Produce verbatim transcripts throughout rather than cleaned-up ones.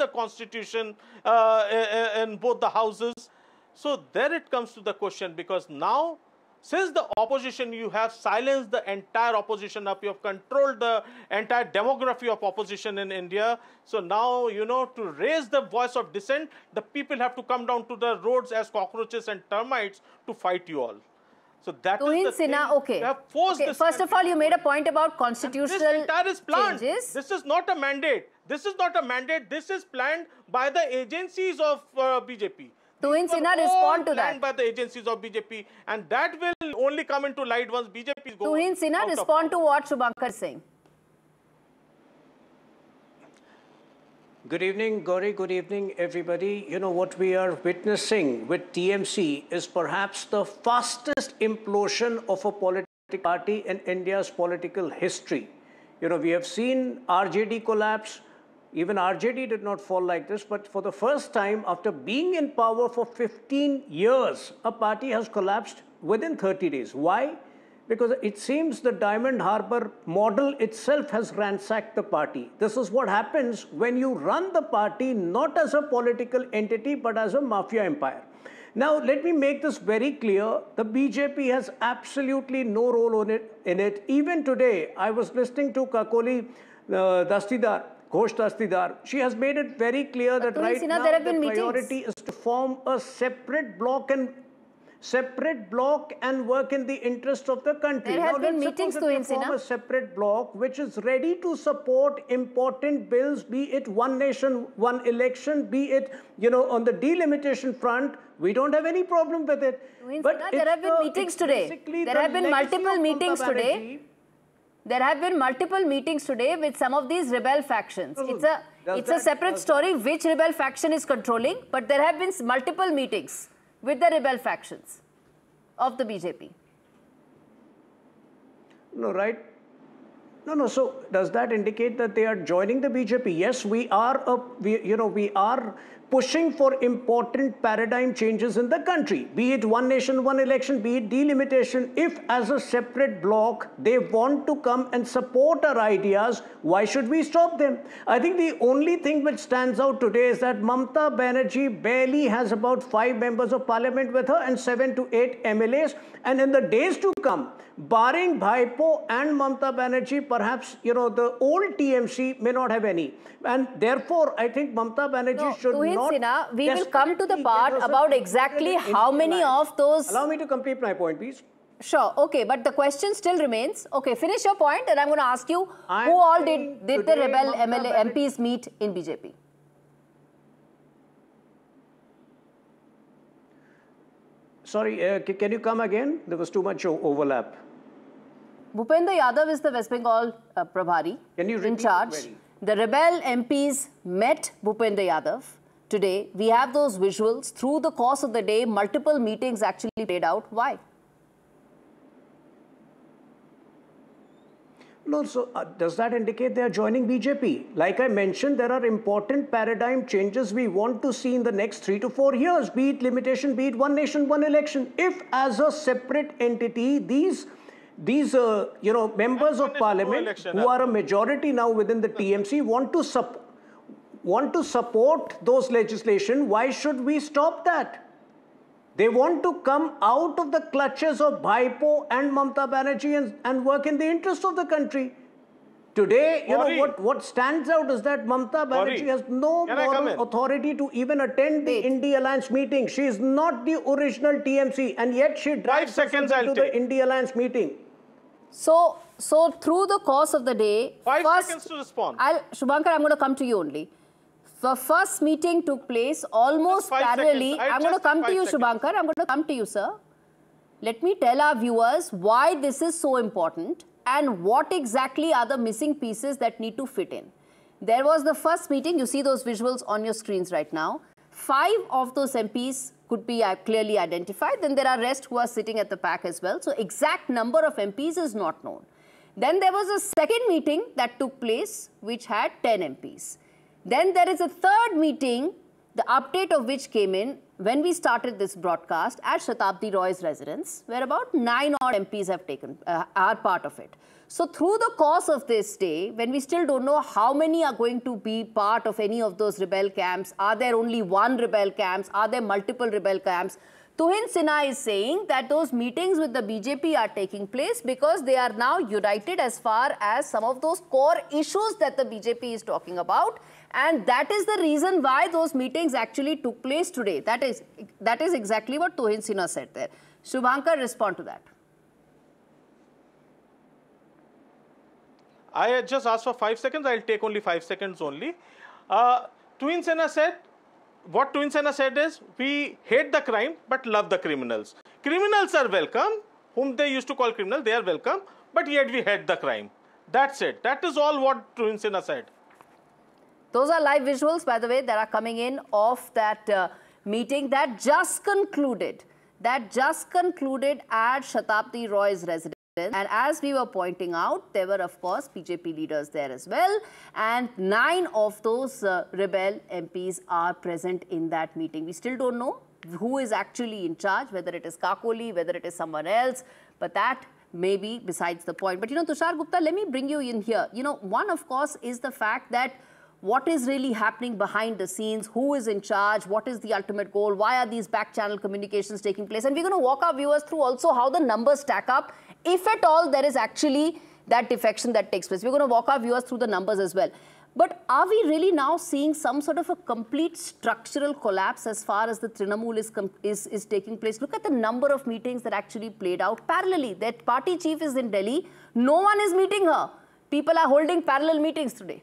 the constitution uh, in both the houses. So there it comes to the question, because now, since the opposition, you have silenced the entire opposition up, you have controlled the entire demography of opposition in India. So now, you know, to raise the voice of dissent, the people have to come down to the roads as cockroaches and termites to fight you all. So that Tuhin is the Sinha, thing. okay. You have forced okay. this First of all, you made a point about constitutional this entire is planned. changes. This is not a mandate. This is not a mandate. This is planned by the agencies of uh, B J P. Tuhin Sinha, respond to that. By the agencies of B J P, and that will only come into light once B J P goes. Tuhin Sinha, respond to what Shubhankar is saying. Good evening, Gauri. Good evening, everybody. You know, what we are witnessing with T M C is perhaps the fastest implosion of a political party in India's political history. You know, we have seen R J D collapse. Even R J D did not fall like this, but for the first time, after being in power for fifteen years, a party has collapsed within thirty days. Why? Because it seems the Diamond Harbour model itself has ransacked the party. This is what happens when you run the party not as a political entity, but as a mafia empire. Now, let me make this very clear. The B J P has absolutely no role in it. In it. Even today, I was listening to Kakoli uh, Dastidar, Ghosh Dastidar. She has made it very clear that right now the priority is to form a separate bloc and separate bloc and work in the interest of the country. There have been meetings to form a separate bloc which is ready to support important bills, be it one nation, one election, be it, you know, on the delimitation front. We don't have any problem with it. But there have been meetings today. There have been multiple meetings today. There have been multiple meetings today with some of these rebel factions. It's a, it's a separate story which rebel faction is controlling, but there have been multiple meetings with the rebel factions of the B J P. No, right? No, no. So does that indicate that they are joining the B J P? Yes, we are, a, we, you know, we are pushing for important paradigm changes in the country, be it one nation, one election, be it delimitation. If as a separate bloc, they want to come and support our ideas, why should we stop them? I think the only thing which stands out today is that Mamata Banerjee barely has about five members of parliament with her and seven to eight M L As. And in the days to come, barring Bhaipo and Mamata Banerjee, perhaps, you know, the old T M C may not have any. And therefore, I think Mamata Banerjee no, should Tuhin not... Sinha, we will come to the part about exactly how many of those... Allow me to complete my point, please. Sure, okay, but the question still remains. Okay, finish your point and I'm going to ask you I'm who all did, did the rebel M L A, M Ps meet in B J P? Sorry, uh, can you come again? There was too much overlap. Bhupendra Yadav is the West Bengal uh, Prabhari Can you in charge. The rebel M Ps met Bhupendra Yadav. Today, we have those visuals. Through the course of the day, multiple meetings actually played out. Why? No, so uh, does that indicate they are joining B J P? Like I mentioned, there are important paradigm changes we want to see in the next three to four years, be it limitation, be it one nation, one election. If as a separate entity, these These, uh, you know, members of parliament who are a majority now within the T M C want to sup want to support those legislation, why should we stop that? They want to come out of the clutches of Bhaipo and Mamata Banerjee and, and work in the interest of the country. Today, you know, what, what stands out is that Mamata Banerjee has no moral authority to even attend the India Alliance meeting. She is not the original T M C, and yet she drives us to the India Alliance meeting. So, so through the course of the day, five first, seconds to respond. I'll, Shubhankar, I'm going to come to you only. The first meeting took place almost parallelly. I'm going to come to you, seconds. Shubhankar. I'm going to come to you, sir. Let me tell our viewers why this is so important and what exactly are the missing pieces that need to fit in. There was the first meeting. You see those visuals on your screens right now. Five of those M Ps could be clearly identified. Then there are rest who are sitting at the back as well. So exact number of M Ps is not known. Then there was a second meeting that took place which had ten M Ps. Then there is a third meeting the update of which came in when we started this broadcast at Shatabdi Roy's residence, where about nine odd M Ps have taken, uh, are part of it. So through the course of this day, when we still don't know how many are going to be part of any of those rebel camps, are there only one rebel camps, are there multiple rebel camps, Tuhin Sinha is saying that those meetings with the B J P are taking place because they are now united as far as some of those core issues that the B J P is talking about. And that is the reason why those meetings actually took place today. That is, that is exactly what Tuhin Sinha said there. Shubhankar, respond to that. I just asked for five seconds. I'll take only five seconds only. Uh, Tuhin Sinha said, what Tuhin Sinha said is, we hate the crime but love the criminals. Criminals are welcome, whom they used to call criminal, they are welcome, but yet we hate the crime. That's it. That is all what Tuhin Sinha said. Those are live visuals, by the way, that are coming in of that uh, meeting that just concluded, that just concluded at Shatabdi Roy's residence. And as we were pointing out, there were, of course, B J P leaders there as well. And nine of those uh, rebel M Ps are present in that meeting. We still don't know who is actually in charge, whether it is Kakoli, whether it is someone else. But that may be besides the point. But, you know, Tushar Gupta, let me bring you in here. You know, one, of course, is the fact that what is really happening behind the scenes, who is in charge, what is the ultimate goal, why are these back channel communications taking place? And we're going to walk our viewers through also how the numbers stack up, if at all there is actually that defection that takes place. We're going to walk our viewers through the numbers as well. But are we really now seeing some sort of a complete structural collapse as far as the Trinamool is, is, is taking place? Look at the number of meetings that actually played out parallelly. That party chief is in Delhi. No one is meeting her. People are holding parallel meetings today.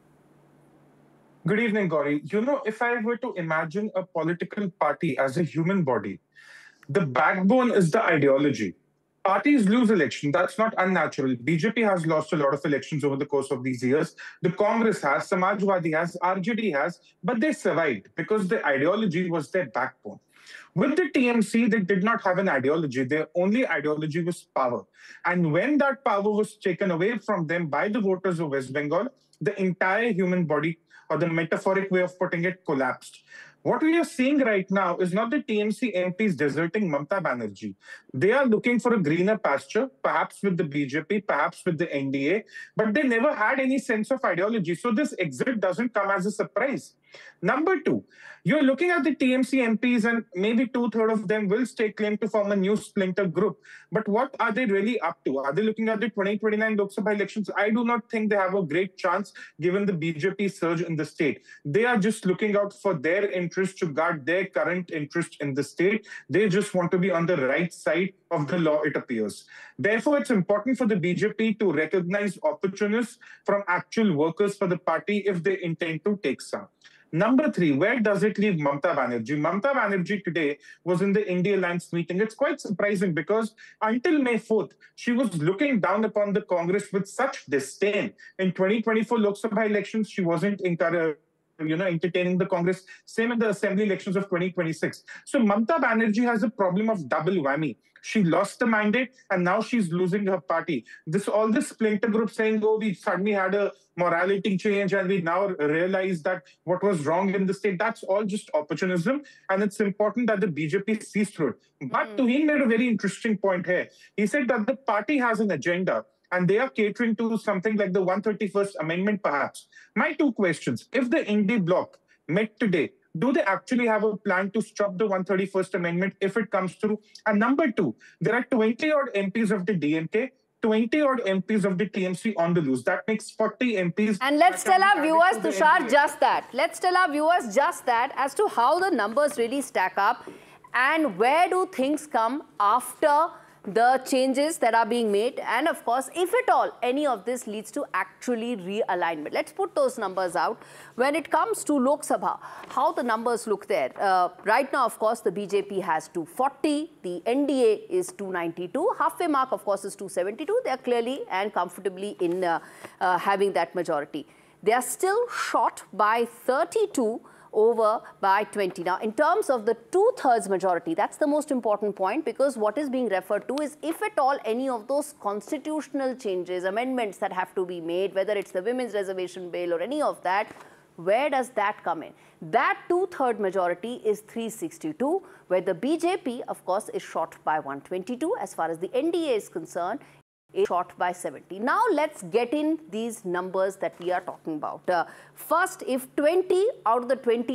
Good evening, Gauri. You know, if I were to imagine a political party as a human body, the backbone is the ideology. Parties lose elections. That's not unnatural. B J P has lost a lot of elections over the course of these years. The Congress has, Samajwadi has, R J D has, but they survived because the ideology was their backbone. With the T M C, they did not have an ideology. Their only ideology was power. And when that power was taken away from them by the voters of West Bengal, the entire human body, or the metaphoric way of putting it, collapsed. What we are seeing right now is not the T M C M Ps deserting Mamata Banerjee. They are looking for a greener pasture, perhaps with the B J P, perhaps with the N D A, but they never had any sense of ideology. So this exit doesn't come as a surprise. Number two, you're looking at the T M C M Ps and maybe two-thirds of them will stake claim to form a new splinter group. But what are they really up to? Are they looking at the twenty twenty-nine Lok Sabha elections? I do not think they have a great chance given the B J P surge in the state. They are just looking out for their interest to guard their current interest in the state. They just want to be on the right side of the law, it appears. Therefore, it's important for the B J P to recognize opportunists from actual workers for the party if they intend to take some. Number three, where does it leave Mamata Banerjee? Mamata Banerjee today was in the India Alliance meeting. It's quite surprising because until May fourth, she was looking down upon the Congress with such disdain. In twenty twenty-four Lok Sabha elections, she wasn't encouraged. You know, entertaining the Congress, same in the assembly elections of twenty twenty-six. So Mamata Banerjee has a problem of double whammy. She lost the mandate and now she's losing her party. This all this splinter group saying, oh, we suddenly had a morality change and we now realize that what was wrong in the state, that's all just opportunism. And it's important that the B J P sees through it. But mm. Tuhin made a very interesting point here. He said that the party has an agenda and they are catering to something like the one thirty-first Amendment, perhaps. My two questions. If the India bloc met today, do they actually have a plan to stop the one thirty-first Amendment if it comes through? And number two, there are twenty odd M Ps of the D M K, twenty odd M Ps of the T M C on the loose. That makes forty M Ps. And let's tell our viewers, Tushar, just that. Let's tell our viewers just that as to how the numbers really stack up and where do things come after the changes that are being made, and of course, if at all, any of this leads to actually realignment. Let's put those numbers out. When it comes to Lok Sabha, how the numbers look there. Uh, right now, of course, the B J P has two forty, the N D A is two ninety-two, halfway mark, of course, is two seventy-two. They are clearly and comfortably in uh, uh, having that majority. They are still short by thirty-two over by twenty. Now, in terms of the two-thirds majority, that's the most important point, because what is being referred to is if at all any of those constitutional changes, amendments that have to be made, whether it's the Women's Reservation Bill or any of that, Where does that come in? That two-third majority is three sixty-two, where the B J P, of course, is short by one twenty-two. As far as the N D A is concerned, is short by seventy. Now, let's get in these numbers that we are talking about. Uh, first, if twenty out of the twenty